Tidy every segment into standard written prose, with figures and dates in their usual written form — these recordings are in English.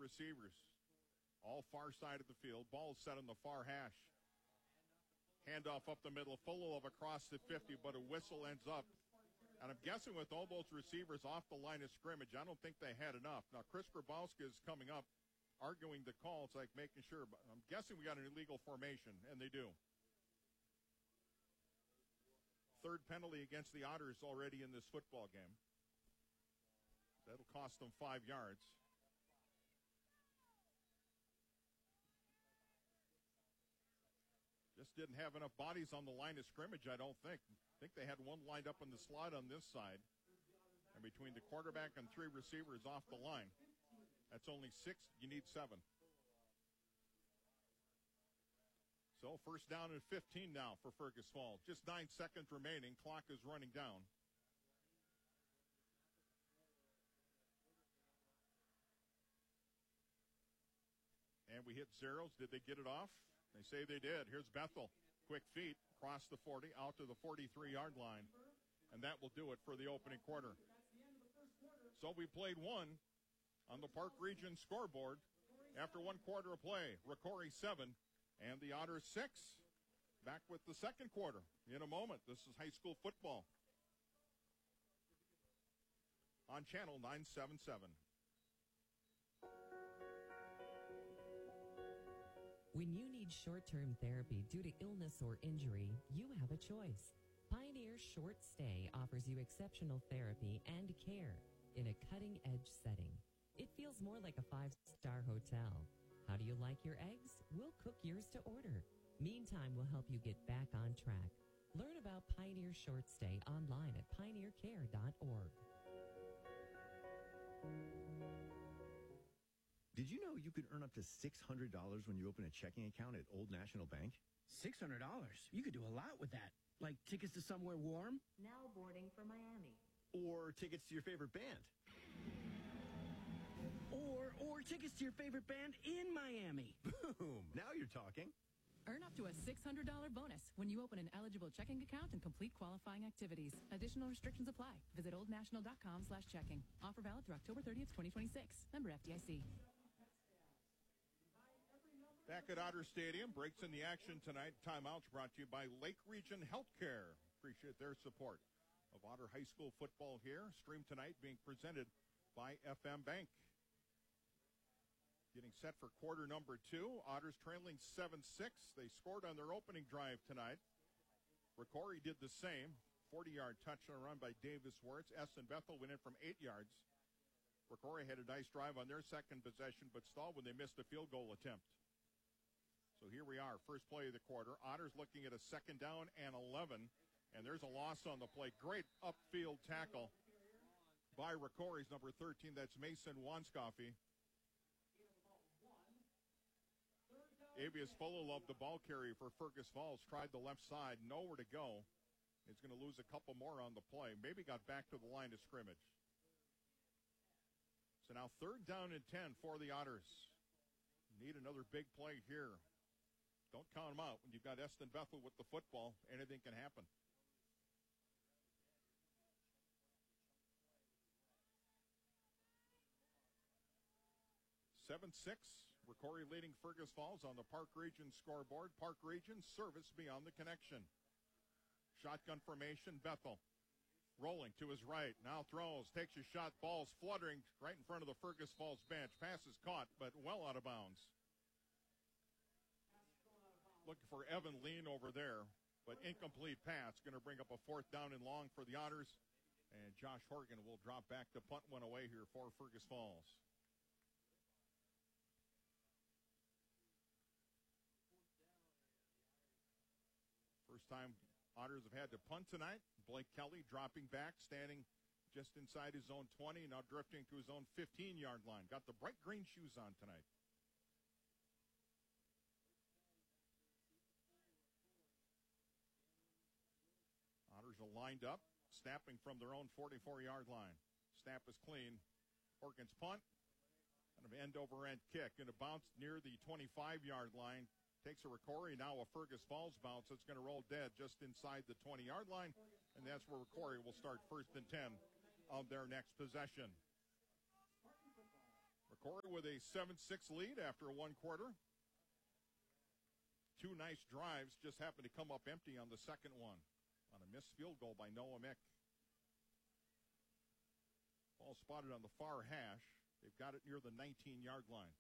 receivers. All far side of the field. Ball set on the far hash. Handoff up the middle. Fulolov across the 50, but a whistle ends up. And I'm guessing with all those receivers off the line of scrimmage, I don't think they had enough. Now, Chris Grabowski is coming up, arguing the call. It's like making sure. But I'm guessing we got an illegal formation, and they do. Third penalty against the Otters already in this football game. That'll cost them 5 yards. Just didn't have enough bodies on the line of scrimmage, I don't think. I think they had one lined up in the slot on this side. And between the quarterback and 3 receivers off the line, that's only 6. You need 7. So first down and 15 now for Fergus Falls. Just 9 seconds remaining. Clock is running down. And we hit zeros. Did they get it off? They say they did. Here's Bethel. Quick feet across the 40 out to the 43-yard line. And that will do it for the opening quarter. So we played 1 on the Park Region scoreboard after 1 quarter of play. Rocori 7 and the Otters 6. Back with the second quarter in a moment. This is high school football on Channel 977. When you need short-term therapy due to illness or injury, you have a choice. Pioneer Short Stay offers you exceptional therapy and care in a cutting-edge setting. It feels more like a 5-star hotel. How do you like your eggs? We'll cook yours to order. Meantime, we'll help you get back on track. Learn about Pioneer Short Stay online at pioneercare.org. Did you know you could earn up to $600 when you open a checking account at Old National Bank? $600? You could do a lot with that. Like tickets to somewhere warm? Now boarding for Miami. Or tickets to your favorite band? Or tickets to your favorite band in Miami. Boom! Now you're talking. Earn up to a $600 bonus when you open an eligible checking account and complete qualifying activities. Additional restrictions apply. Visit oldnational.com/checking. Offer valid through October 30th, 2026. Member FDIC. Back at Otter Stadium, breaks in the action tonight. Timeouts brought to you by Lake Region Healthcare. Appreciate their support of Otter High School football here. Stream tonight being presented by FM Bank. Getting set for quarter number 2. Otters trailing 7-6. They scored on their opening drive tonight. Rocori did the same. 40-yard touchdown run by Davis Wirtz. Essen Bethel went in from 8 yards. Rocori had a nice drive on their second possession, but stalled when they missed a field goal attempt. So here we are, first play of the quarter. Otters looking at a 2nd down and 11. And there's a loss on the play. Great upfield tackle by Rocori's number 13. That's Mason Wanskoffy. Avius Fulolov, the ball carrier for Fergus Falls, tried the left side. Nowhere to go. He's going to lose a couple more on the play. Maybe got back to the line of scrimmage. So now 3rd down and 10 for the Otters. Need another big play here. Don't count them out. When you've got Esten Bethel with the football, anything can happen. (7-6). Rocori leading Fergus Falls on the Park Region scoreboard. Park Region service beyond the connection. Shotgun formation, Bethel. Rolling to his right, now throws, takes a shot, ball's fluttering right in front of the Fergus Falls bench. Pass is caught, but well out of bounds. Looking for Evan Lean over there, but incomplete pass. Going to bring up a 4th down and long for the Otters. And Josh Horgan will drop back to punt one away here for Fergus Falls. First time Otters have had to punt tonight. Blake Kelly dropping back, standing just inside his own 20, now drifting to his own 15-yard line. Got the bright green shoes on tonight. Otters are lined up, snapping from their own 44-yard line. Snap is clean. Horgan's punt. Kind of end-over-end kick. Going to bounce near the 25-yard line. Takes a Rocori, now a Fergus Falls bounce. It's going to roll dead just inside the 20-yard line. And that's where Rocori will start 1st and 10 of their next possession. Rocori with a 7-6 lead after one quarter. Two nice drives just happened to come up empty on the second one on a missed field goal by Noah Mick. Ball spotted on the far hash. They've got it near the 19-yard line.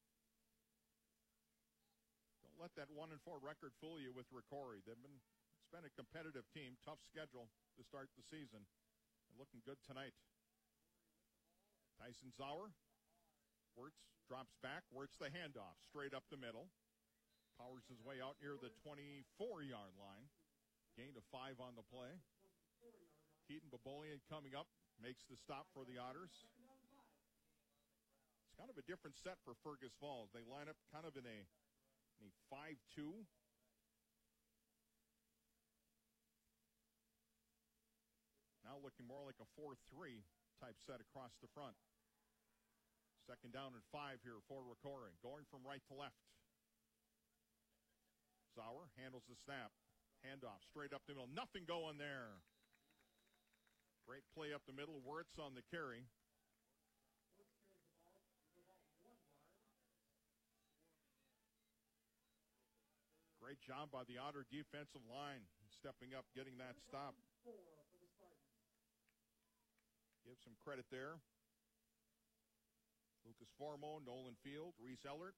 Don't let that 1-4 record fool you with Rocori. It's been a competitive team, tough schedule to start the season, and looking good tonight. Tyson Sauer. Wirtz drops back. Wirtz the handoff straight up the middle. Powers his way out near the 24-yard line. Gain of 5 on the play. Keaton Babolian coming up. Makes the stop for the Otters. It's kind of a different set for Fergus Falls. They line up kind of in a 5-2. Now looking more like a 4-3 type set across the front. Second down and 5 here for Rocori. Going from right to left. Sauer handles the snap. Handoff straight up the middle. Nothing going there. Great play up the middle. Wirtz on the carry. Great job by the Otter defensive line. Stepping up, getting that stop. Give some credit there. Lucas Formo, Nolan Field, Reese Ellert.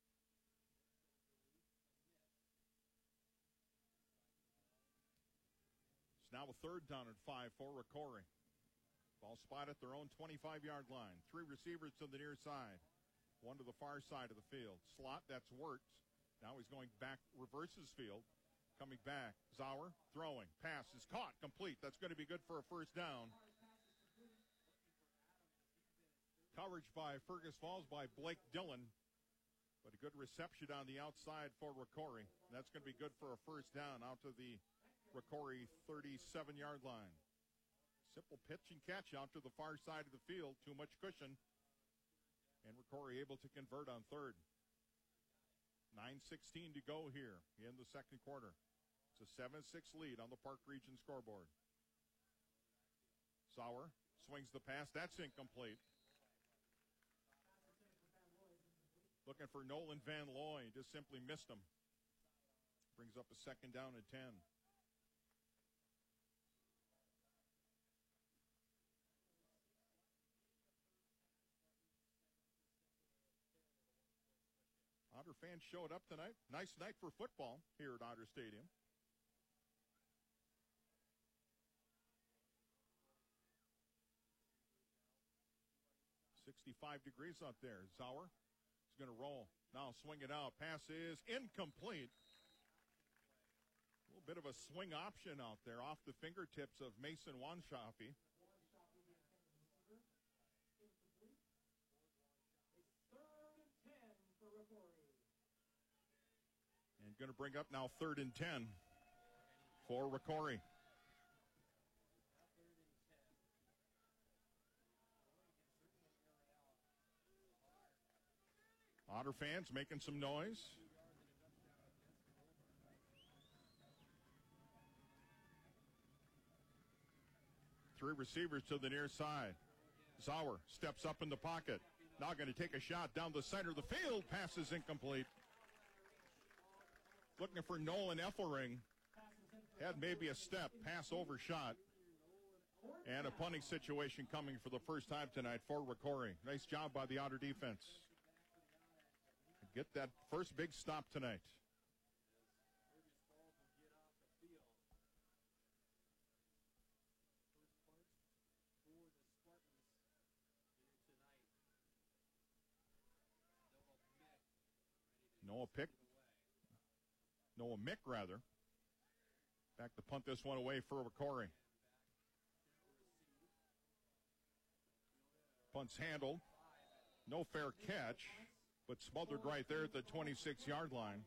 Now a third down and 5 for Rocori. Ball spot at their own 25-yard line. 3 receivers to the near side. 1 to the far side of the field. Slot, that's Wirtz. Now he's going back, reverses field. Coming back. Sauer throwing. Pass is caught. Complete. That's going to be good for a first down. Coverage by Fergus Falls by Blake Dillon. But a good reception on the outside for Rocori. That's going to be good for a first down out to the Rocori 37-yard line. Simple pitch and catch out to the far side of the field. Too much cushion. And Rocori able to convert on third. 9:16 to go here in the second quarter. It's a 7-6 lead on the Park Region scoreboard. Sauer swings the pass. That's incomplete. Looking for Nolan Van Looy. Just simply missed him. Brings up a second down and 10. Otter fans showed up tonight. Nice night for football here at Otter Stadium. .65 degrees out there. Sauer is going to roll. Now swing it out. Pass is incomplete. A little bit of a swing option out there off the fingertips of Mason Wanshafi. And going to bring up now 3rd and 10 for Rocori. Otter fans making some noise. Three receivers to the near side. Sauer steps up in the pocket. Now going to take a shot down the center of the field. Pass is incomplete. Looking for Nolan Effelring. Had maybe a step. Pass overshot. And a punting situation coming for the first time tonight for Rocori. Nice job by the Otter defense. Get that first big stop tonight. Noah Mick, rather. Back to punt this one away for Rocori. Punt's handled. No fair catch, but smothered right there at the 26-yard line.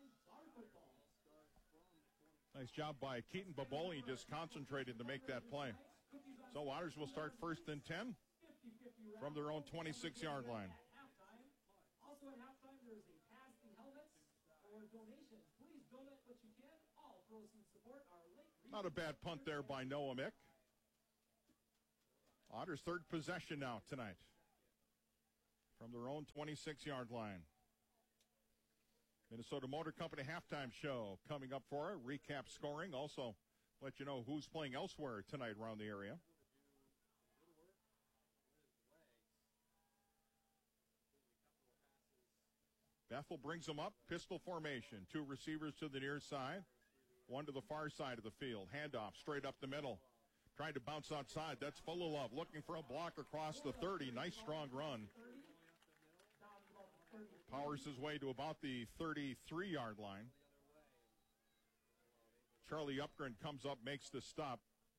Nice job by Keaton Baboli, just concentrating to make that play. So Otters will start 1st and 10 from their own 26-yard line. Also at halftime, there is a pass the helmets or donations. Please donate what you can. All proceeds support our late. Not a bad punt there by Noah Mick. Otters' third possession now tonight. from their own 26-yard line. Minnesota Motor Company halftime show coming up for it. Recap scoring. Also, let you know who's playing elsewhere tonight around the area. Bethel brings them up. Pistol formation. Two receivers to the near side. One to the far side of the field. Handoff straight up the middle. Trying to bounce outside. That's full of love. Looking for a block across the 30. Nice strong run. Powers his way to about the 33-yard line. Charlie Upgren comes up, makes the stop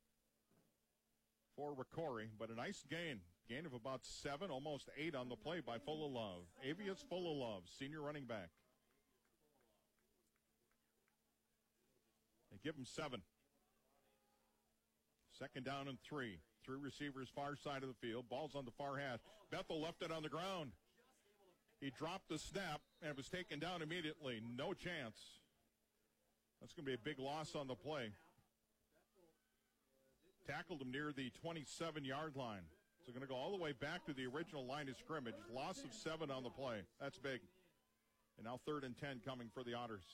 for Ricori, but a nice gain. Gain of about 7, almost 8 on the play by Fullilove. Avius Fullilove, senior running back. They give him 7. Second down and 3. 3 receivers far side of the field. Ball's on the far hash. Bethel left it on the ground. He dropped the snap and was taken down immediately. No chance. That's going to be a big loss on the play. Tackled him near the 27-yard line. So going to go all the way back to the original line of scrimmage. Loss of 7 on the play. That's big. And now 3rd and 10 coming for the Otters.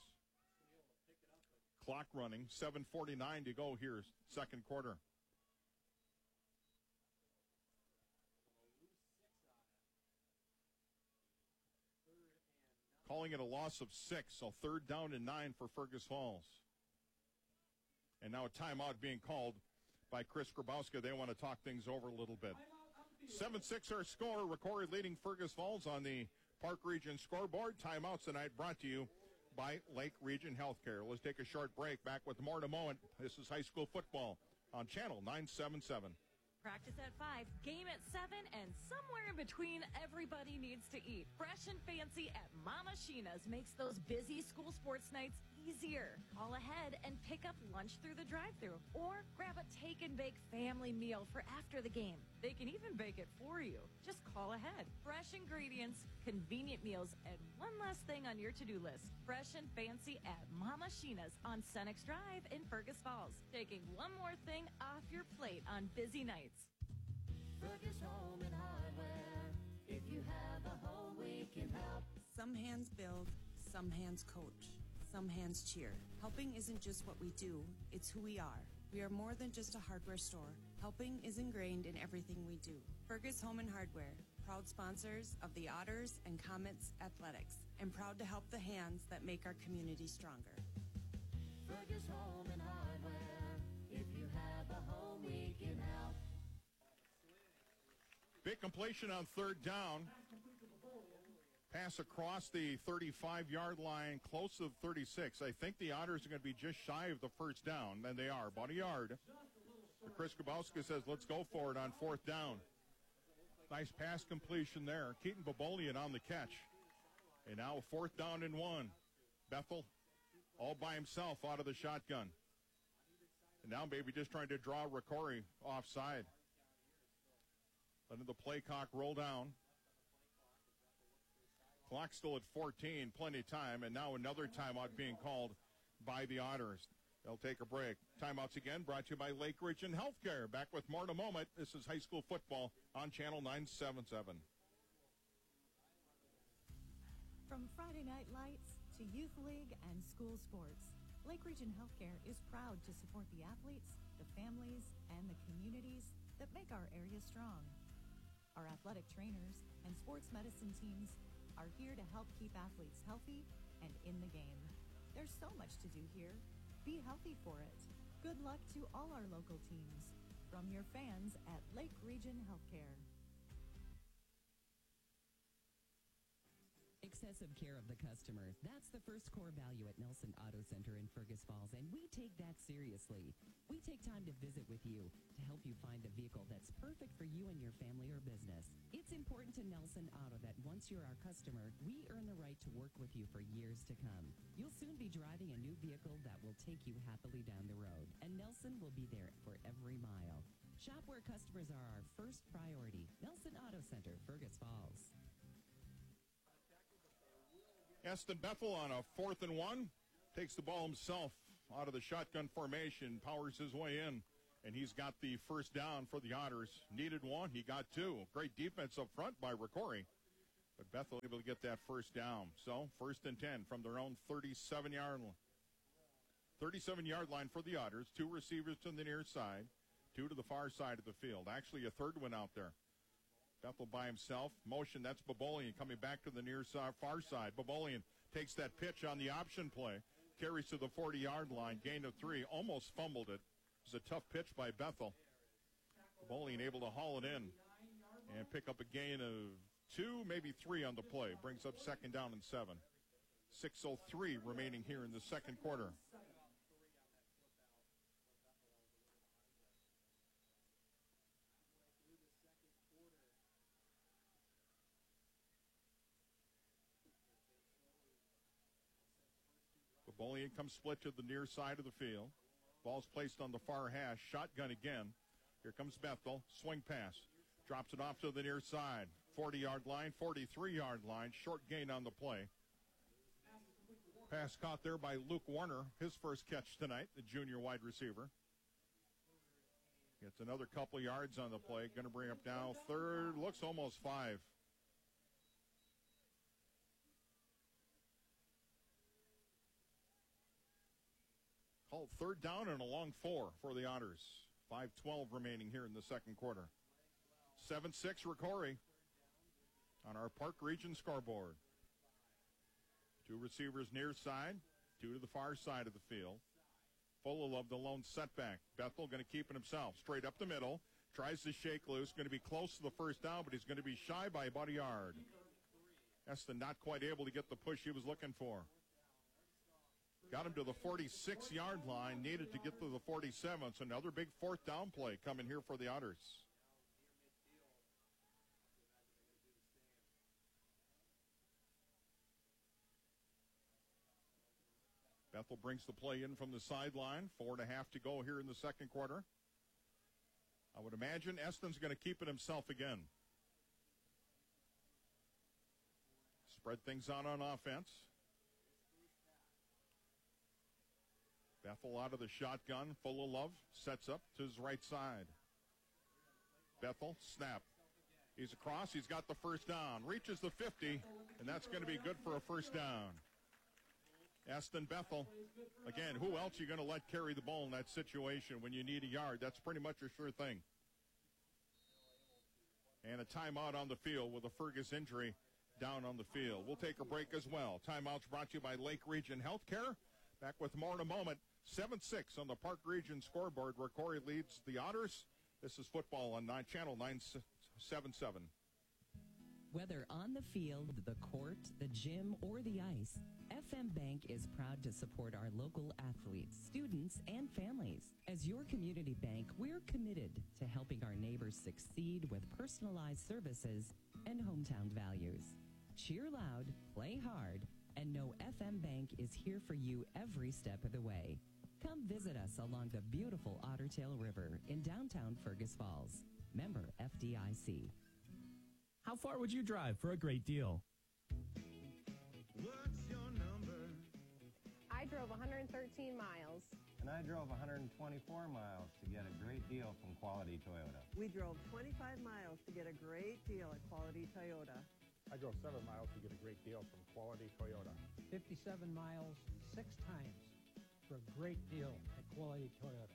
Clock running. 7:49 to go here, second quarter. Calling it a loss of 6, so 3rd down and 9 for Fergus Falls. And now a timeout being called by Chris Grabowska. They want to talk things over a little bit. 7-6 our score. Ricori leading Fergus Falls on the Park Region scoreboard. Timeouts tonight brought to you by Lake Region Healthcare. Let's take a short break. Back with more in a moment. This is high school football on Channel 977. Practice at 5, game at 7, and somewhere in between, everybody needs to eat. Fresh and fancy at Mama Sheena's makes those busy school sports nights easier. Call ahead and pick up lunch through the drive-thru, or grab a take-and-bake family meal for after the game. They can even bake it for you. Just call ahead. Fresh ingredients, convenient meals, and one last thing on your to-do list. Fresh and fancy at Mama Sheena's on Senex Drive in Fergus Falls. Taking one more thing off your plate on busy nights. Fergus Home and Hardware. If you have a home, we can help. Some hands build, some hands coach, some hands cheer. Helping isn't just what we do, it's who we are. We are more than just a hardware store. Helping is ingrained in everything we do. Fergus Home and Hardware, proud sponsors of the Otters and Comets Athletics, and proud to help the hands that make our community stronger. Fergus Home and Hardware. If you have a home, we can help. Big completion on 3rd down. Pass across the 35-yard line, close to the 36. I think the Otters are going to be just shy of the first down, and they are, about a yard. Chris Grabowska says, let's go for it on 4th down. Nice pass completion there. Keaton Babolian on the catch. And now 4th down and 1. Bethel all by himself out of the shotgun. And now maybe just trying to draw Ricori offside. Letting the play clock roll down. Clock still at 14, plenty of time, and now another timeout being called by the Otters. They'll take a break. Timeouts again brought to you by Lake Region Healthcare. Back with more in a moment. This is high school football on Channel 977. From Friday Night Lights to Youth League and school sports, Lake Region Healthcare is proud to support the athletes, the families, and the communities that make our area strong. Our athletic trainers and sports medicine teams are here to help keep athletes healthy and in the game. There's so much to do here. Be healthy for it. Good luck to all our local teams. From your fans at Lake Region Healthcare. Excessive care of the customer. That's the first core value at Nelson Auto Center in Fergus Falls, and we take that seriously. We take time to visit with you to help you find a vehicle that's perfect for you and your family or business. It's important to Nelson Auto that once you're our customer, we earn the right to work with you for years to come. You'll soon be driving a new vehicle that will take you happily down the road, and Nelson will be there for every mile. Shop where customers are our first priority. Nelson Auto Center, Fergus Falls. Eston Bethel on a 4th and 1. Takes the ball himself out of the shotgun formation. Powers his way in. And he's got the first down for the Otters. Needed 1. He got 2. Great defense up front by Ricori. But Bethel able to get that first down. So, 1st and 10 from their own 37-yard line. 37-yard line for the Otters. 2 receivers to the near side, 2 to the far side of the field. Actually, a third one out there. Bethel by himself. Motion, that's Babolian coming back to the near side, far side. Babolian takes that pitch on the option play. Carries to the 40-yard line. Gain of 3. Almost fumbled it. It was a tough pitch by Bethel. Babolian able to haul it in and pick up a gain of 2, maybe 3 on the play. Brings up 2nd down and 7. 6:03 remaining here in the second quarter. Babolian comes split to the near side of the field. Ball's placed on the far hash. Shotgun again. Here comes Bethel. Swing pass. Drops it off to the near side. 40-yard line, 43-yard line. Short gain on the play. Pass caught there by Luke Warner. His first catch tonight, the junior wide receiver. Gets another couple yards on the play. Going to bring up now 3rd. Looks almost 5. Called 3rd down and a long 4 for the Otters. 5:12 remaining here in the second quarter. 7-6 Ricori on our Park Region scoreboard. 2 receivers near side, 2 to the far side of the field. Full of the lone setback. Bethel going to keep it himself. Straight up the middle. Tries to shake loose. Going to be close to the first down, but he's going to be shy by about a yard. Eston not quite able to get the push he was looking for. Got him to the 46-yard line. Needed to get to the 47. So another big 4th down play coming here for the Otters. Bethel brings the play in from the sideline. 4.5 to go here in the second quarter. I would imagine Eston's going to keep it himself again. Spread things out on offense. Bethel out of the shotgun. Full of love. Sets up to his right side. Bethel, snap. He's across. He's got the first down. Reaches the 50, and that's going to be good for a first down. Eston Bethel. Again, who else are you going to let carry the ball in that situation when you need a yard? That's pretty much a sure thing. And a timeout on the field with a Fergus injury down on the field. We'll take a break as well. Timeouts brought to you by Lake Region Healthcare. Back with more in a moment. 7-6 on the Park Region scoreboard where Corey leads the Otters. This is football on Channel 977. Whether on the field, the court, the gym, or the ice, FM Bank is proud to support our local athletes, students, and families. As your community bank, we're committed to helping our neighbors succeed with personalized services and hometown values. Cheer loud, play hard, and know FM Bank is here for you every step of the way. Come visit us along the beautiful Ottertail River in downtown Fergus Falls. Member FDIC. How far would you drive for a great deal? What's your number? I drove 113 miles. And I drove 124 miles to get a great deal from Quality Toyota. We drove 25 miles to get a great deal at Quality Toyota. I drove 7 miles to get a great deal from Quality Toyota. 57 miles 6 times for a great deal at Quality Toyota.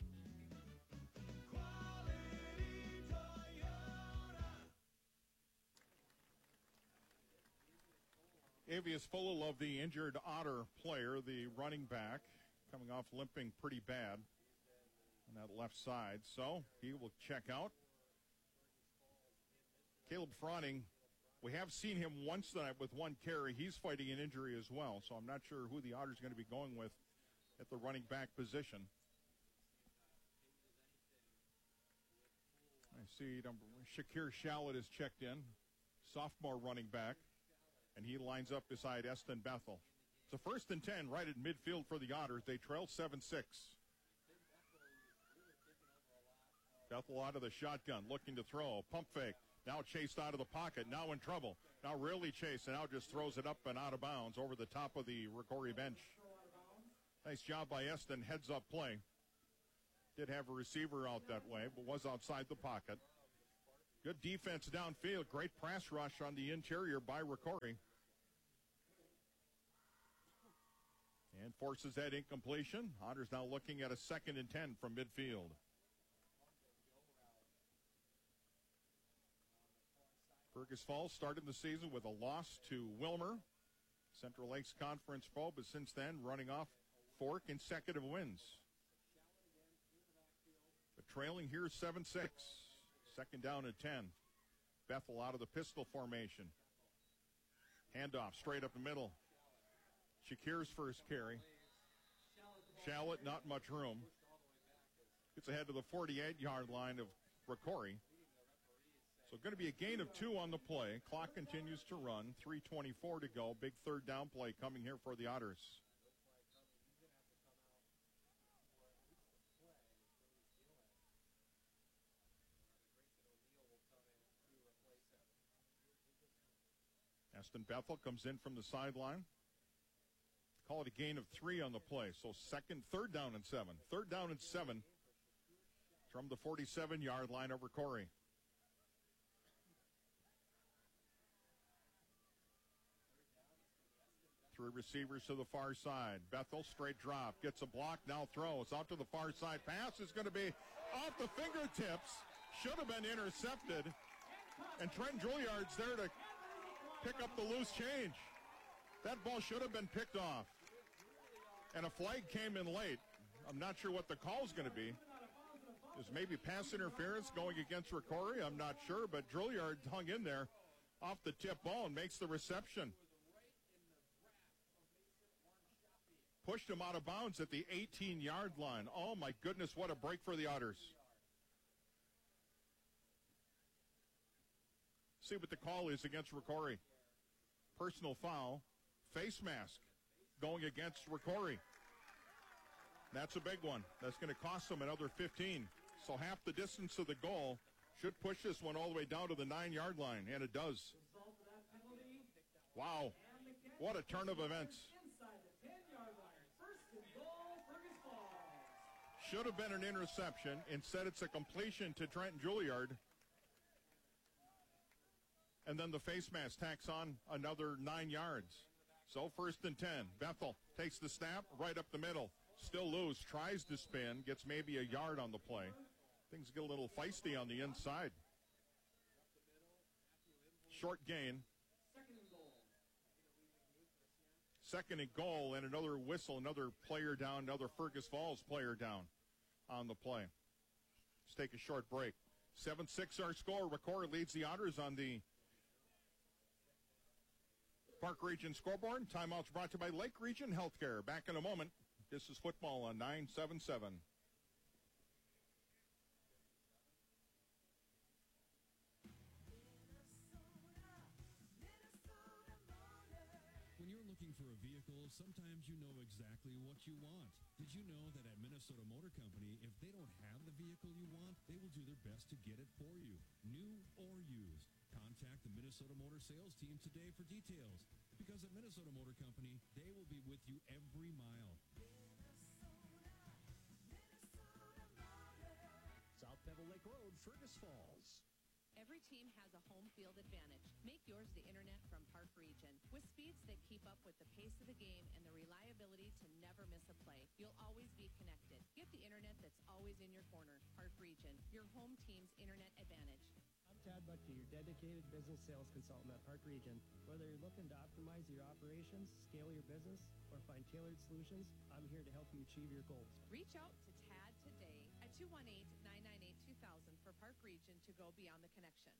Avius Full of the injured Otter player, the running back, coming off limping pretty bad on that left side. So he will check out. Caleb Froning, we have seen him once tonight with one carry. He's fighting an injury as well, so I'm not sure who the Otters are going to be going with at the running back position. I see Shakir Shallot is checked in, sophomore running back. And he lines up beside Eston Bethel. It's a 1st and 10 right at midfield for the Otters. They trail 7-6. Bethel out of the shotgun, looking to throw. Pump fake. Now chased out of the pocket. Now in trouble. Now really chased, and now just throws it up and out of bounds over the top of the Ricori bench. Nice job by Eston. Heads up play. Did have a receiver out that way, but was outside the pocket. Good defense downfield. Great pass rush on the interior by Ricori. And forces that incompletion. Otters now looking at a 2nd and 10 from midfield. Fergus Falls started the season with a loss to Wilmer, Central Lakes Conference foe, but since then running off 4 consecutive wins. But trailing here is 7-6. 2nd down and 10. Bethel out of the pistol formation. Handoff straight up the middle. Shakir's first carry. Shallot, not much room. Gets ahead to the 48-yard line of Ricori. So going to be a gain of 2 on the play. Clock continues to run. 3:24 to go. Big 3rd down play coming here for the Otters. Aston Bethel comes in from the sideline. Call it a gain of 3 on the play. So 3rd down and 7. 3rd down and 7 from the 47-yard line over Corey. Three receivers to the far side. Bethel, straight drop. Gets a block, now throws. Out to the far side. Pass is going to be off the fingertips. Should have been intercepted. And Trent Juilliard's there to pick up the loose change. That ball should have been picked off. And a flag came in late. I'm not sure what the call is going to be. There's maybe pass interference going against Ricori. I'm not sure, but Juilliard hung in there off the tip ball and makes the reception. Pushed him out of bounds at the 18-yard line. Oh, my goodness, what a break for the Otters. See what the call is against Ricori. Personal foul, face mask going against Ricori. That's a big one. That's going to cost them another 15. So half the distance of the goal should push this one all the way down to the 9-yard line, and it does. Wow, what a turn of events. Should have been an interception. Instead, it's a completion to Trenton Juilliard. And then the face mask tacks on another 9 yards. So 1st and 10. Bethel takes the snap right up the middle. Still loose. Tries to spin. Gets maybe a yard on the play. Things get a little feisty on the inside. Short gain. 2nd and goal, and another whistle, another player down, another Fergus Falls player down on the play. Let's take a short break. 7-6 our score. Ricori leads the Otters on the Park Region scoreboard. Timeouts brought to you by Lake Region Healthcare. Back in a moment. This is football on 977. When you're looking for a vehicle, sometimes you know exactly what you want. Did you know that at Minnesota Motor Company, if they don't have the vehicle you want, they will do their best to get it for you, new or used. Contact the Minnesota Motor sales team today for details, because at Minnesota Motor Company, they will be with you every mile. South Pebble Lake Road, Fergus Falls. Every team has a home field advantage. Make yours the internet from Park Region. With speeds that keep up with the pace of the game and the reliability to never miss a play, you'll always be connected. Get the internet that's always in your corner. Park Region, your home team's internet advantage. I'm Todd Buckey, your dedicated business sales consultant at Park Region. Whether you're looking to optimize your operations, scale your business, or find tailored solutions, I'm here to help you achieve your goals. Reach out to Tad today at 218-998-2000 for Park Region to go beyond the connection.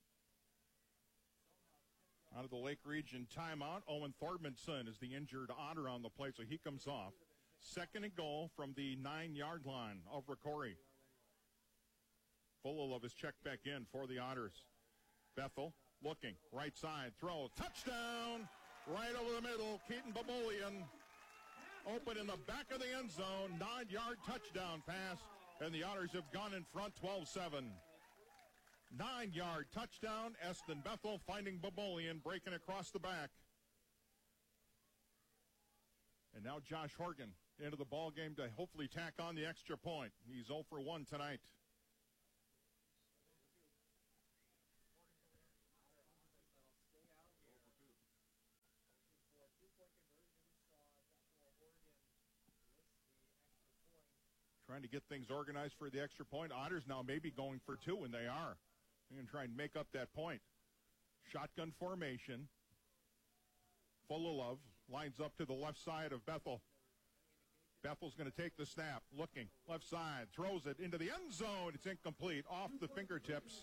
Out of the Lake Region timeout, Owen Thorbenson is the injured Otter on the play, so he comes off. 2nd and goal from the 9-yard line of Ricori. Full of his check back in for the Otters. Bethel looking, right side, throw, touchdown, right over the middle. Keaton Babolian open in the back of the end zone, 9-yard touchdown pass, and the Otters have gone in front 12-7. 9-yard touchdown, Eston Bethel finding Babolian, breaking across the back. And now Josh Horgan into the ball game to hopefully tack on the extra point. He's 0 for 1 tonight. trying to get things organized for the extra point. Otters now maybe going for two, and they are. They're going to try and make up that point. Shotgun formation. Fullalove lines up to the left side of Bethel. Bethel's going to take the snap, looking, left side, throws it into the end zone. It's incomplete, off the fingertips.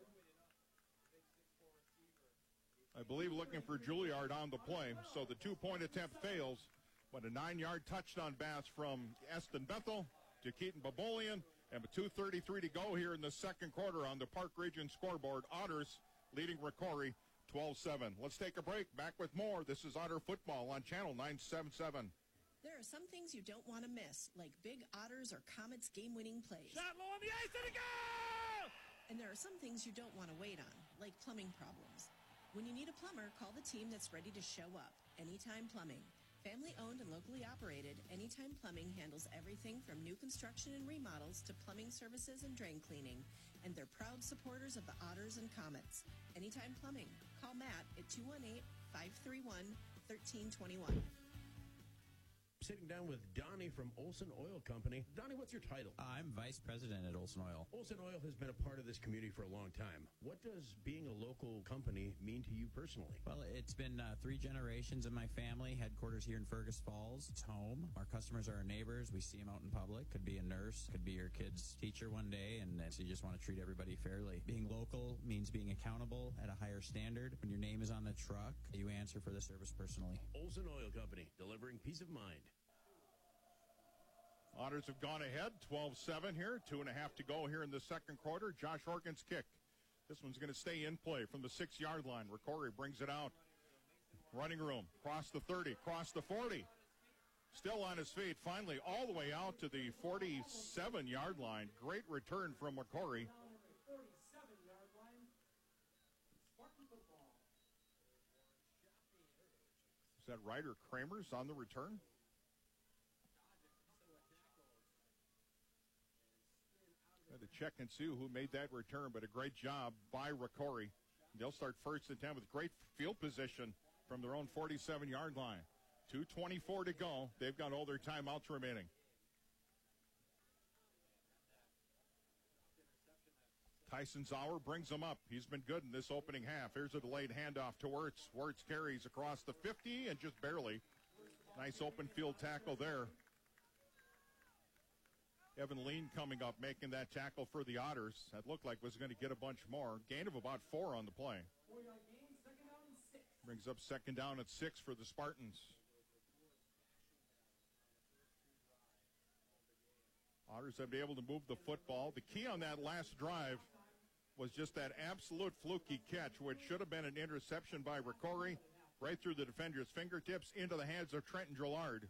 I believe looking for Juilliard on the play, so the two-point attempt fails, but a 9-yard touchdown pass from Eston Bethel to Keaton Babolian, and with 2:33 to go here in the second quarter on the Park Region scoreboard. Otters leading Ricori 12-7. Let's take a break. Back with more. This is Otter Football on Channel 977. There are some things you don't want to miss, like Big Otters or Comets game-winning plays. Shot low on the ice, and a goal! And there are some things you don't want to wait on, like plumbing problems. When you need a plumber, call the team that's ready to show up. Anytime Plumbing. Family-owned and locally operated, Anytime Plumbing handles everything from new construction and remodels to plumbing services and drain cleaning. And they're proud supporters of the Otters and Comets. Anytime Plumbing. Call Matt at 218-531-1321. Sitting down with Donnie from Olson Oil Company. Donnie, what's your title? I'm Vice President at Olson Oil. Olson Oil has been a part of this community for a long time. What does being a local company mean to you personally? Well, it's been 3 generations of my family. Headquarters here in Fergus Falls. It's home. Our customers are our neighbors. We see them out in public. Could be a nurse. Could be your kid's teacher one day. And so you just want to treat everybody fairly. Being local means being accountable at a higher standard. When your name is on the truck, you answer for the service personally. Olson Oil Company, delivering peace of mind. Otters have gone ahead, 12-7 here, 2.5 to go here in the second quarter. Josh Horgan's kick. This one's going to stay in play from the 6-yard line. Ricori brings it out. Running room, cross the 30, cross the 40. Still on his feet, finally all the way out to the 47-yard line. Great return from Ricori. Is that Ryder Kramers on the return? Had to check and see who made that return, but a great job by Ricori. They'll start first and 10 with great field position from their own 47-yard line. 2:24 to go. They've got all their timeouts remaining. Tyson Zauer brings them up. He's been good in this opening half. Here's a delayed handoff to Wirtz. Wirtz carries across the 50 and just barely. Nice open field tackle there. Evan Lean coming up, making that tackle for the Otters. That looked like was going to get a bunch more. Gain of about 4 on the play. Brings up second down at 6 for the Spartans. Otters have been able to move the football. The key on that last drive was just that absolute fluky catch, which should have been an interception by Ricori, right through the defender's fingertips into the hands of Trenton Gillard,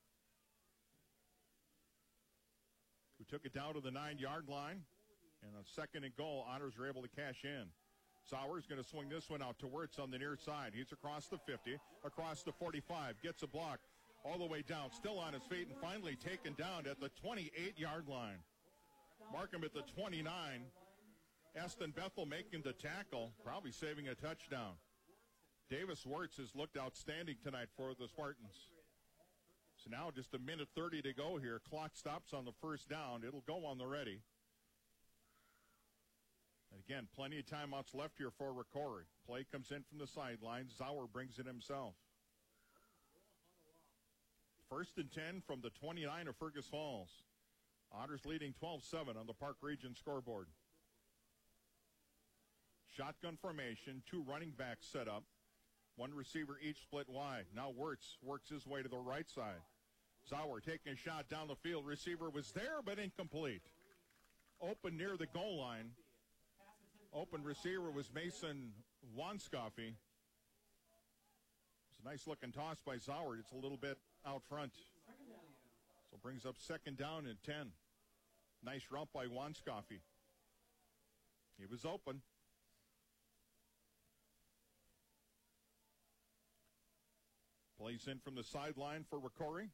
who took it down to the 9-yard line. And on second and goal, Otters are able to cash in. Sauer's going to swing this one out to Wirtz on the near side. He's across the 50, across the 45, gets a block all the way down, still on his feet, and finally taken down at the 28-yard line. Markham at the 29. Eston Bethel making the tackle, probably saving a touchdown. Davis Wirtz has looked outstanding tonight for the Spartans. So now just a minute 30 to go here. Clock stops on the first down. It'll go on the ready. And again, plenty of timeouts left here for Ricori. Play comes in from the sideline. Zauer brings it himself. First and 10 from the 29 of Fergus Falls. Otters leading 12-7 on the Park Region scoreboard. Shotgun formation, 2 running backs set up. 1 receiver each split wide. Now Wirtz works his way to the right side. Zauer taking a shot down the field. Receiver was there, but incomplete. Open near the goal line. Open receiver was Mason Wanskoffy. It's a nice-looking toss by Zauer. It's a little bit out front. So brings up second down and 10. Nice rump by Wanskoffy. He was open. Plays in from the sideline for Ricori.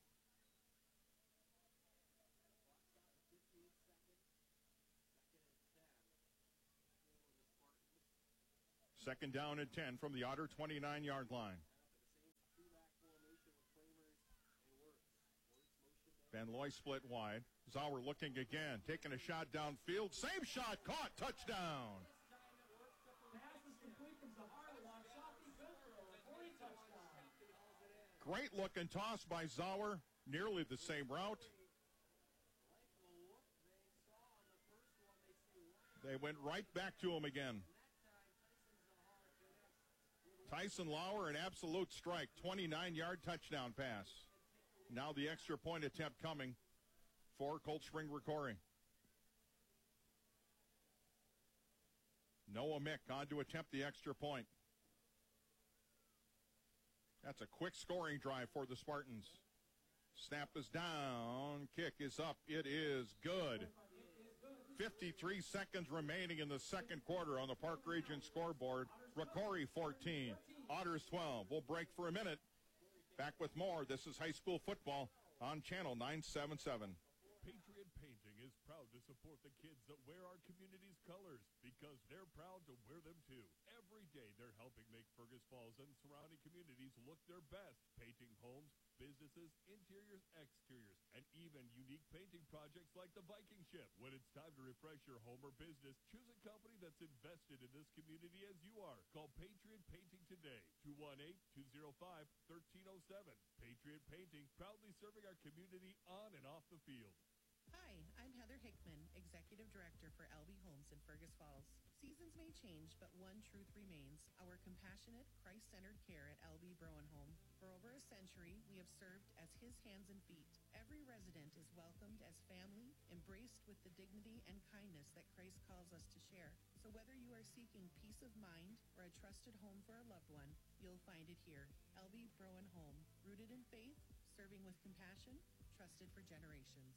Second down and 10 from the Otter 29-yard line. Van Looy split wide. Zauer looking again, taking a shot downfield. Same shot, caught, touchdown. Pass is complete from Zahar. Walks off. He's good for a Rokory touchdown. Great looking toss by Zauer. Nearly the same route. They went right back to him again. Tyson Lauer, an absolute strike, 29-yard touchdown pass. Now the extra point attempt coming for Cold Spring Rokory. Noah Mick on to attempt the extra point. That's a quick scoring drive for the Spartans. Snap is down. Kick is up. It is good. 53 seconds remaining in the second quarter on the Park Region scoreboard. Rokory 14, Otters 12. We'll break for a minute. Back with more. This is high school football on Channel 977. Patriot Painting is proud to support the kids that wear our community's colors because they're proud to wear them too. Every day they're helping make Fergus Falls and surrounding communities look their best, painting homes, businesses, interiors, exteriors, and even unique painting projects like the Viking ship. When it's time to refresh your home or business, choose a company that's invested in this community as you are. Call Patriot Painting today, 218-205-1307. Patriot Painting, proudly serving our community on and off the field. Hi, I'm Heather Hickman, Executive Director for LB Homes in Fergus Falls. Seasons may change, but one truth remains, our compassionate, Christ-centered care at LB Browen Home. For over a century, we have served as his hands and feet. Every resident is welcomed as family, embraced with the dignity and kindness that Christ calls us to share. So whether you are seeking peace of mind or a trusted home for a loved one, you'll find it here. LB Browen Home, rooted in faith, serving with compassion, trusted for generations.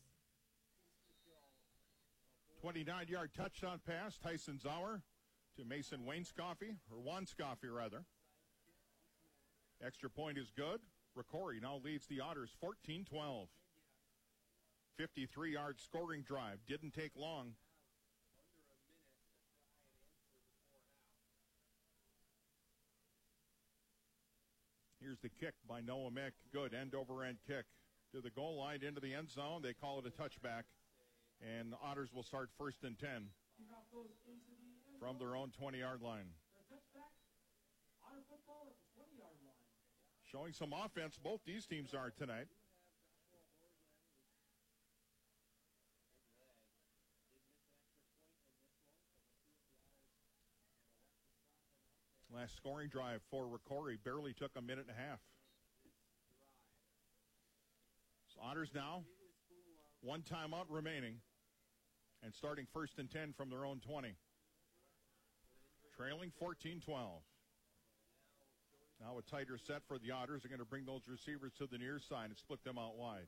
29-yard touchdown pass, Tyson Zauer to Mason Wainscoffey, or Wanscoffey rather. Extra point is good. Rokory now leads the Otters 14-12. 53-yard scoring drive. Didn't take long. Here's the kick by Noah Mick. Good end-over-end kick to the goal line into the end zone. They call it a touchback. And the Otters will start 1st and 10 from their own 20-yard line. Showing some offense, both these teams are tonight. Last scoring drive for Rokory barely took a minute and a half. So Otters now, one timeout remaining, and starting 1st and 10 from their own 20. Trailing 14-12. Now a tighter set for the Otters. They're going to bring those receivers to the near side and split them out wide.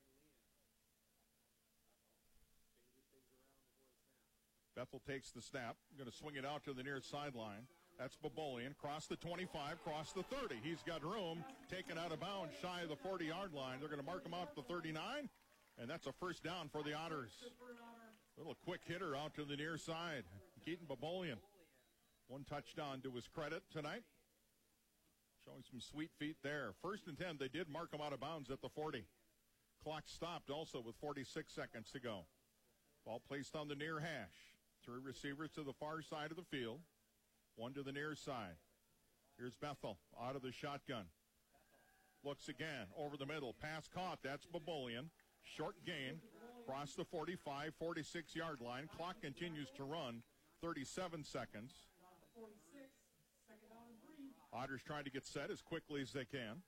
Bethel takes the snap. Going to swing it out to the near sideline. That's Babolian. Cross the 25, cross the 30. He's got room. Taken out of bounds shy of the 40-yard line. They're going to mark him out to the 39. And that's a first down for the Otters. Little quick hitter out to the near side. Keaton Babolian. One touchdown to his credit tonight. Showing some sweet feet there. 1st and 10, they did mark him out of bounds at the 40. Clock stopped also with 46 seconds to go. Ball placed on the near hash. 3 receivers to the far side of the field. 1 to the near side. Here's Bethel out of the shotgun. Looks again over the middle. Pass caught. That's Babolian. Short gain. Across the 45, 46-yard line. Clock continues to run. 37 seconds. Otters trying to get set as quickly as they can.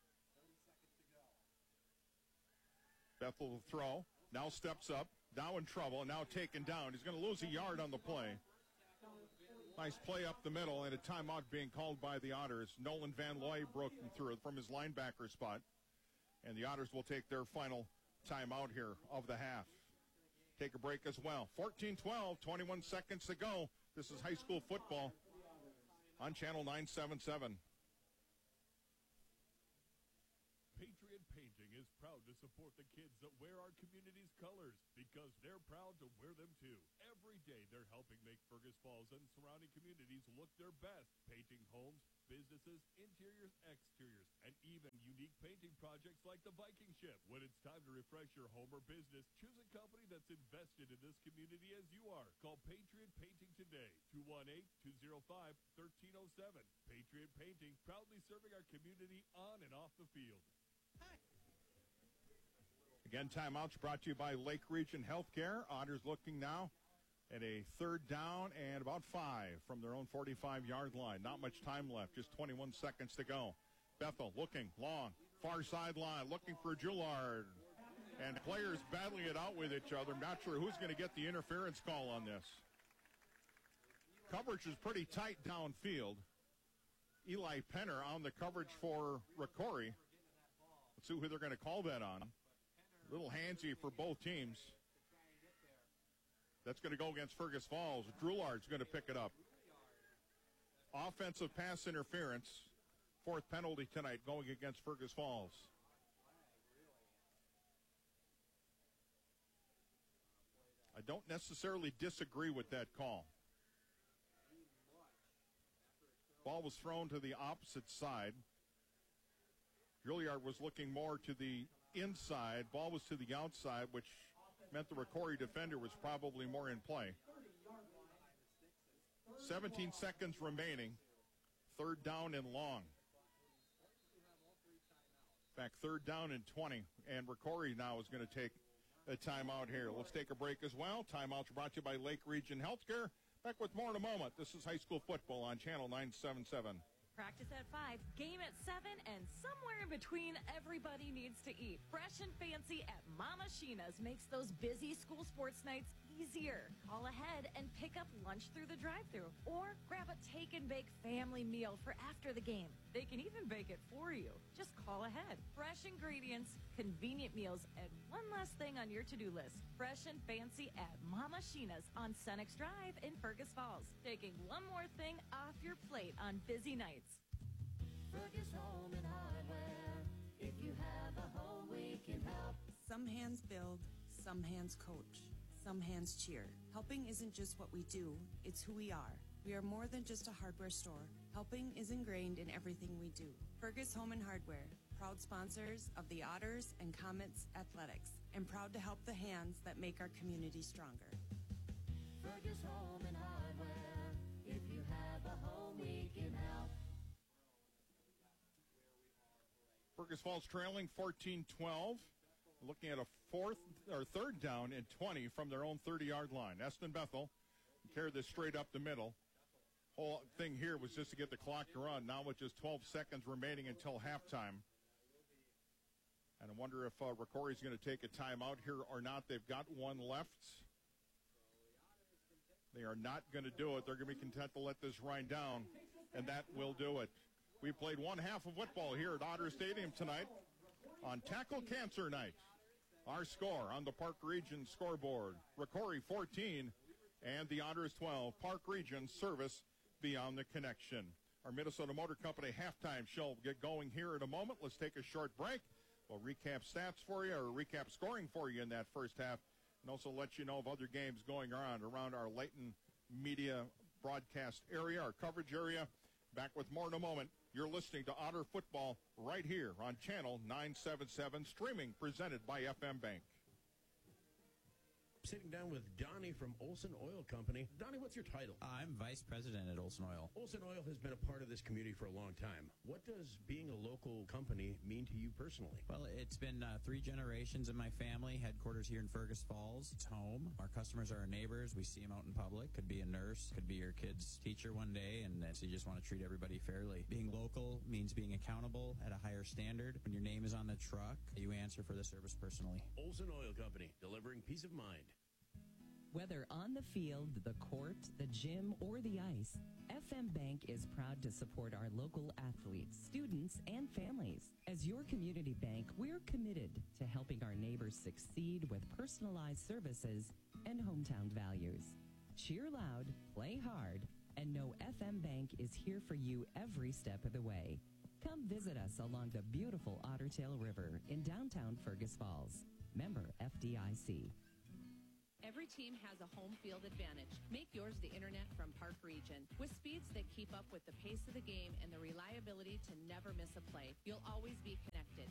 Bethel will throw. Now steps up. Now in trouble. Now taken down. He's going to lose a yard on the play. Nice play up the middle, and a timeout being called by the Otters. Nolan Van Looy broke through it from his linebacker spot. And the Otters will take their final timeout here of the half. Take a break as well. 14-12, 21 seconds to go. This is high school football on Channel 977. Patriot Painting is proud to support the kids that wear our community's colors because they're proud to wear them too. Every day they're helping make Fergus Falls and surrounding communities look their best, painting homes, businesses, interiors, exteriors, and even unique painting projects projects like the Viking ship. When it's time to refresh your home or business, choose a company that's invested in this community as you are. Call Patriot Painting today, 218-205-1307. Patriot Painting, proudly serving our community on and off the field. Again, timeouts brought to you by Lake Region Healthcare. Otters looking now at a third down and about 5 from their own 45-yard line. Not much time left, just 21 seconds to go. Bethel looking long, far sideline, looking for Joulard. And players battling it out with each other. Not sure who's going to get the interference call on this. Coverage is pretty tight downfield. Eli Penner on the coverage for Ricori. Let's see who they're going to call that on. Little handsy for both teams. That's going to go against Fergus Falls. Droulard's going to pick it up. Offensive pass interference. Fourth penalty tonight going against Fergus Falls. I don't necessarily disagree with that call. Ball was thrown to the opposite side. Juilliard was looking more to the inside. Ball was to the outside, which meant the Ricori defender was probably more in play. 17 seconds remaining. Third down and long. In fact, third down and 20. And Ricori now is going to take a timeout here. Let's take a break as well. Timeouts brought to you by Lake Region Healthcare. Back with more in a moment. This is high school football on Channel 977. Practice at 5, game at 7, and somewhere in between, everybody needs to eat. Fresh and fancy at Mama Sheena's makes those busy school sports nights easier. Call ahead and pick up lunch through the drive-thru, or grab a take-and-bake family meal for after the game. They can even bake it for you. Just call ahead. Fresh ingredients, convenient meals, and one last thing on your to-do list. Fresh and fancy at Mama Sheena's on Senex Drive in Fergus Falls. Taking one more thing off your plate on busy nights. Fergus Home and Hardware. If you have a home, we can help. Some hands build, some hands coach, some hands cheer. Helping isn't just what we do, it's who we are. We are more than just a hardware store. Helping is ingrained in everything we do. Fergus Home and Hardware, proud sponsors of the Otters and Comets Athletics, and proud to help the hands that make our community stronger. Fergus Home and Hardware. If you have a home, we can help. Fergus Falls trailing 14-12. Looking at a third down and 20 from their own 30-yard line. Eston Bethel carried this straight up the middle. Whole thing here was just to get the clock to run. Now with just 12 seconds remaining until halftime. And I wonder if Ricori's going to take a timeout here or not. They've got one left. They are not going to do it. They're going to be content to let this wind down, and that will do it. We played one half of football here at Otter Stadium tonight on Tackle Cancer Night. Our score on the Park Region scoreboard, Ricori 14 and the Otters 12. Park Region service beyond the connection. Our Minnesota Motor Company halftime show will get going here in a moment. Let's take a short break. We'll recap stats for you, or recap scoring for you in that first half, and also let you know of other games going on around our Layton media broadcast area, our coverage area. Back with more in a moment. You're listening to Otter Football right here on Channel 977, streaming presented by FM Bank. Sitting down with Donnie from Olson Oil Company. Donnie, what's your title? I'm vice president at Olson Oil. Olson Oil has been a part of this community for a long time. What does being a local company mean to you personally? Well, it's been 3 generations in my family. Headquarters here in Fergus Falls. It's home. Our customers are our neighbors. We see them out in public. Could be a nurse. Could be your kid's teacher one day. And so you just want to treat everybody fairly. Being local means being accountable at a higher standard. When your name is on the truck, you answer for the service personally. Olson Oil Company, delivering peace of mind. Whether on the field, the court, the gym, or the ice, FM Bank is proud to support our local athletes, students, and families. As your community bank, we're committed to helping our neighbors succeed with personalized services and hometown values. Cheer loud, play hard, and know FM Bank is here for you every step of the way. Come visit us along the beautiful Ottertail River in downtown Fergus Falls. Member FDIC. Every team has a home field advantage. Make yours the internet from Park Region. With speeds that keep up with the pace of the game and the reliability to never miss a play, you'll always be connected. Get the internet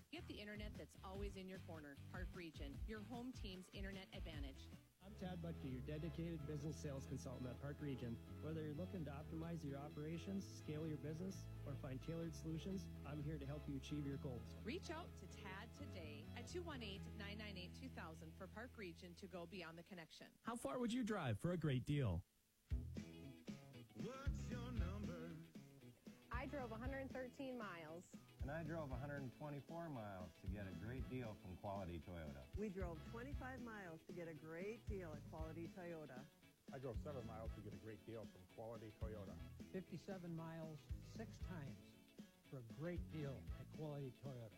internet that's always in your corner. Park Region, your home team's internet advantage. I'm Tad Butke, your dedicated business sales consultant at Park Region. Whether you're looking to optimize your operations, scale your business, or find tailored solutions, I'm here to help you achieve your goals. Reach out to Tad today at 218-998-2000 for Park Region to go beyond the connection. How far would you drive for a great deal? What's your number? I drove 113 miles. And I drove 124 miles to get a great deal from Quality Toyota. We drove 25 miles to get a great deal at Quality Toyota. I drove 7 miles to get a great deal from Quality Toyota. 57 miles 6 times for a great deal at Quality Toyota.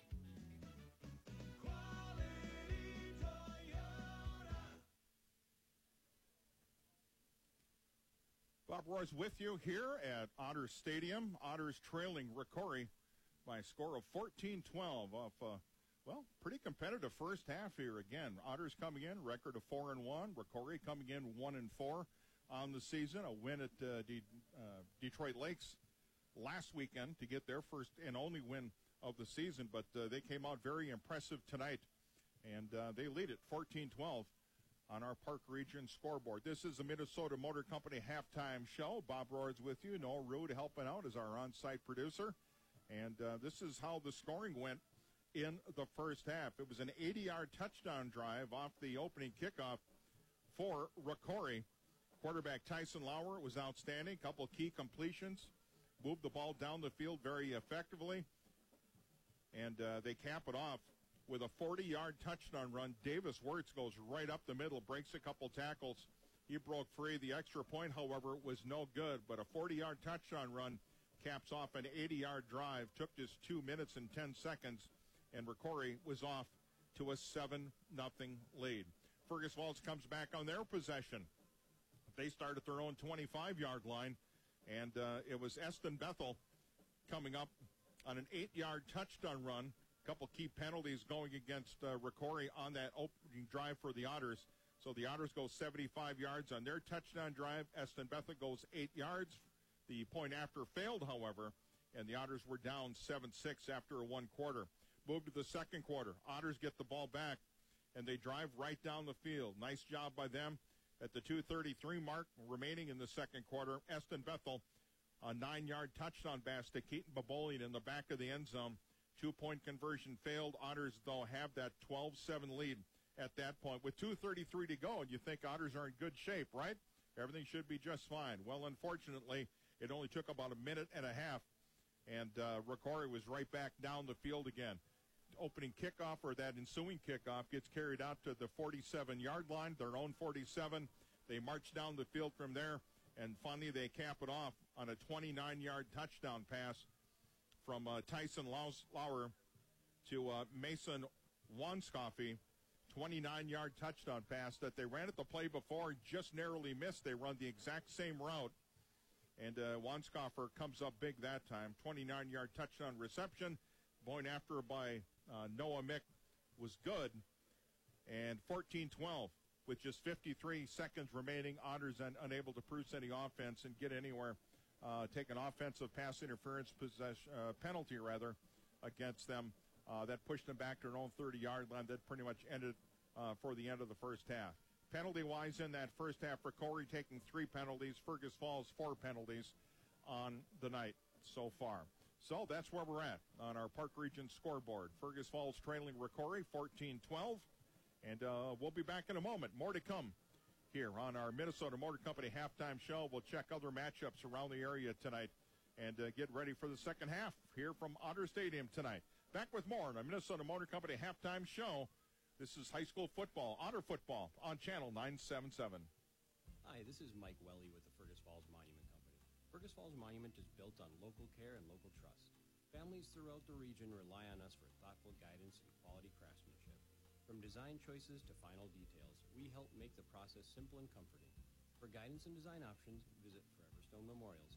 Bob Roy's with you here at Otters Stadium. Otters trailing Ricori by a score of 14-12 off, pretty competitive first half here. Again, Otters coming in, record of 4-1. Ricori coming in 1-4 on the season. A win at Detroit Lakes last weekend to get their first and only win of the season, but they came out very impressive tonight, and they lead it 14-12 on our Park Region scoreboard. This is the Minnesota Motor Company halftime show. Bob Roy's with you. Noel Rude helping out as our on-site producer. And this is how the scoring went in the first half. It was an 80-yard touchdown drive off the opening kickoff for Ricori. Quarterback Tyson Lauer was outstanding. Couple key completions. Moved the ball down the field very effectively. And they cap it off with a 40-yard touchdown run. Davis Wirtz goes right up the middle, breaks a couple tackles. He broke free. The extra point, however, was no good. But a 40-yard touchdown run caps off an 80-yard drive. Took just 2 minutes and 10 seconds, and Ricori was off to a 7-0 lead. Fergus Falls comes back on their possession. They start at their own 25-yard line, and it was Eston Bethel coming up on an 8-yard touchdown run. A couple key penalties going against Ricori on that opening drive for the Otters. So the Otters go 75 yards on their touchdown drive. Eston Bethel goes 8 yards. The point after failed, however, and the Otters were down 7-6 after one quarter. Move to the second quarter. Otters get the ball back, and they drive right down the field. Nice job by them. At the 2:33 mark remaining in the second quarter, Eston Bethel, a 9-yard touchdown pass to Keaton Babolian in the back of the end zone. 2-point conversion failed. Otters, though, have that 12-7 lead at that point. With 2:33 to go, and you think Otters are in good shape, right? Everything should be just fine. Well, unfortunately, it only took about a minute and a half, and Ricori was right back down the field again. Opening kickoff, or that ensuing kickoff, gets carried out to the 47-yard line, their own 47. They march down the field from there, and finally they cap it off on a 29-yard touchdown pass from Tyson Lauer to Mason Wanskoffy. 29-yard touchdown pass that they ran at the play before, just narrowly missed. They run the exact same route, and Wanskoffer comes up big that time. 29-yard touchdown reception. Point after by Noah Mick was good. And 14-12 with just 53 seconds remaining. Otters unable to produce any offense and get anywhere. Take an offensive pass interference penalty against them. That pushed them back to their own 30-yard line. That pretty much ended for the end of the first half. Penalty-wise in that first half, Ricori taking 3 penalties. Fergus Falls 4 penalties on the night so far. So that's where we're at on our Park Region scoreboard. Fergus Falls trailing Ricori 14-12. And we'll be back in a moment. More to come here on our Minnesota Motor Company halftime show. We'll check other matchups around the area tonight and get ready for the second half here from Otter Stadium tonight. Back with more on our Minnesota Motor Company halftime show. This is high school football, Otter football, on Channel 977. Hi, this is Mike Welly with the Fergus Falls Monument Company. Fergus Falls Monument is built on local care and local trust. Families throughout the region rely on us for thoughtful guidance and quality craftsmanship. From design choices to final details, we help make the process simple and comforting. For guidance and design options, visit Forever Stone Memorials